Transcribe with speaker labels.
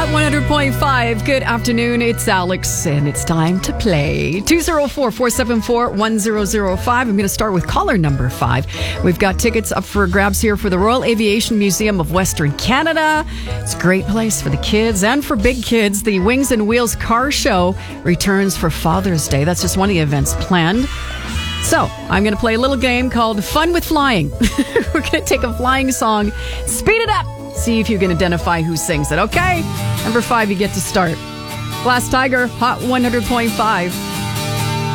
Speaker 1: Hot 100.5. Good afternoon. It's Alex, and it's time to play. 204-474-1005. I'm going to start with caller number 5. We've got tickets up for grabs here for the Royal Aviation Museum of Western Canada. It's a great place for the kids and for big kids. The Wings and Wheels Car Show returns for Father's Day. That's just one of the events planned. So, I'm going to play a little game called Fun with Flying. We're going to take a flying song, speed it up, see if you can identify who sings it, okay? Number 5, you get to start. Glass Tiger, Hot 100.5.